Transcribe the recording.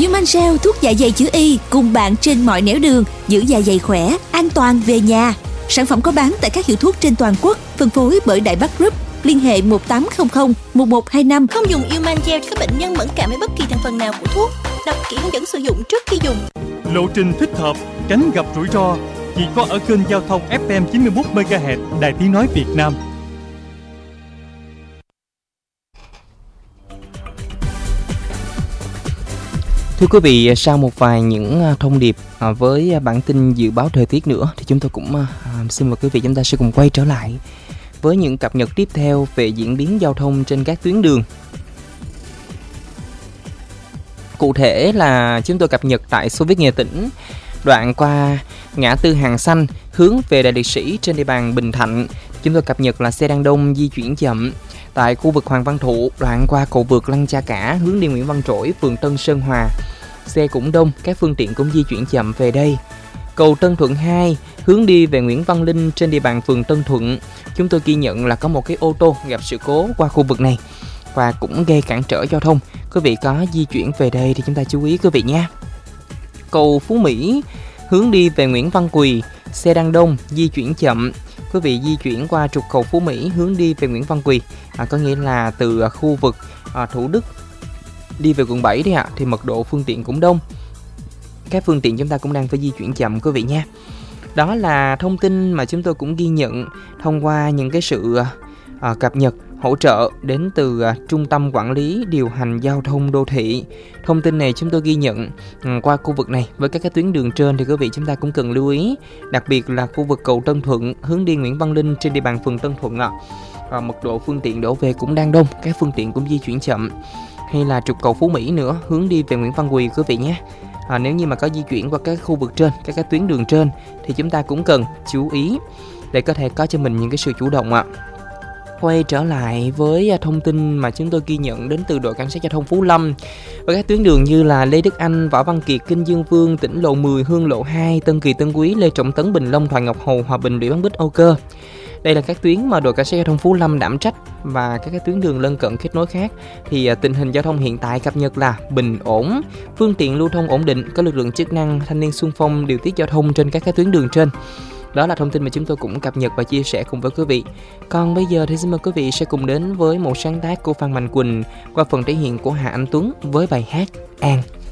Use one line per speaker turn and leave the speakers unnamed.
Human Gel thuốc dạ dày chữ Y cùng bạn trên mọi nẻo đường, giữ dạ dày khỏe, an toàn về nhà. Sản phẩm có bán tại các hiệu thuốc trên toàn quốc, phân phối bởi Đại Bắc Group. Liên hệ 1800 1125.
Không dùng Human Gel cho các bệnh nhân mẫn cảm với bất kỳ thành phần nào của thuốc. Đọc kỹ hướng dẫn sử dụng trước khi dùng.
Lộ trình thích hợp, tránh gặp rủi ro chỉ có ở kênh giao thông FM 91 MHz Đài Tiếng nói Việt Nam.
Thưa quý vị, sau một vài những thông điệp với bản tin dự báo thời tiết nữa thì chúng tôi cũng xin mời quý vị chúng ta sẽ cùng quay trở lại với những cập nhật tiếp theo về diễn biến giao thông trên các tuyến đường. Cụ thể là chúng tôi cập nhật tại Xô Viết Nghệ Tĩnh, đoạn qua ngã tư Hàng Xanh hướng về Đại Liệt Sĩ trên địa bàn Bình Thạnh. Chúng tôi cập nhật là xe đang đông di chuyển chậm. Tại khu vực Hoàng Văn Thụ, đoạn qua cầu vượt Lăng Cha Cả hướng đi Nguyễn Văn Trỗi, phường Tân Sơn Hòa, xe cũng đông, các phương tiện cũng di chuyển chậm về đây. Cầu Tân Thuận 2 hướng đi về Nguyễn Văn Linh trên địa bàn phường Tân Thuận, chúng tôi ghi nhận là có một cái ô tô gặp sự cố qua khu vực này và cũng gây cản trở giao thông. Quý vị có di chuyển về đây thì chúng ta chú ý quý vị nha. Cầu Phú Mỹ hướng đi về Nguyễn Văn Quỳ, xe đang đông, di chuyển chậm. Quý vị di chuyển qua trục cầu Phú Mỹ hướng đi về Nguyễn Văn Quỳ, có nghĩa là từ khu vực Thủ Đức đi về quận 7 đi ạ, thì mật độ phương tiện cũng đông. Các phương tiện chúng ta cũng đang phải di chuyển chậm quý vị nha. Đó là thông tin mà chúng tôi cũng ghi nhận thông qua những cái sự cập nhật hỗ trợ đến từ Trung tâm Quản lý Điều hành Giao thông Đô thị. Thông tin này chúng tôi ghi nhận qua khu vực này. Với các cái tuyến đường trên thì quý vị chúng ta cũng cần lưu ý, đặc biệt là khu vực cầu Tân Thuận hướng đi Nguyễn Văn Linh trên địa bàn phường Tân Thuận ạ. Mật độ phương tiện đổ về cũng đang đông, các phương tiện cũng di chuyển chậm. Hay là trục cầu Phú Mỹ nữa hướng đi về Nguyễn Văn Quỳ quý vị nhé. Nếu như mà có di chuyển qua các khu vực trên, các cái tuyến đường trên thì chúng ta cũng cần chú ý để có thể có cho mình những cái sự chủ động ạ. Quay trở lại với thông tin mà chúng tôi ghi nhận đến từ đội cảnh sát giao thông Phú Lâm với các tuyến đường như là Lê Đức Anh, Võ Văn Kiệt, Kinh Dương Vương, Tỉnh Lộ 10, Hương Lộ 2, Tân Kỳ, Tân Quý, Lê Trọng Tấn, Bình Long, Thoại Ngọc Hầu, Hòa Bình, Lũy Bán Bích, Âu Cơ. Đây là các tuyến mà đội cảnh sát giao thông Phú Lâm đảm trách, và các tuyến đường lân cận kết nối khác thì tình hình giao thông hiện tại cập nhật là bình ổn, phương tiện lưu thông ổn định, có lực lượng chức năng, thanh niên xung phong điều tiết giao thông trên các tuyến đường trên. Đó là thông tin mà chúng tôi cũng cập nhật và chia sẻ cùng với quý vị. Còn bây giờ thì xin mời quý vị sẽ cùng đến với một sáng tác của Phan Mạnh Quỳnh qua phần thể hiện của Hà Anh Tuấn với bài hát An.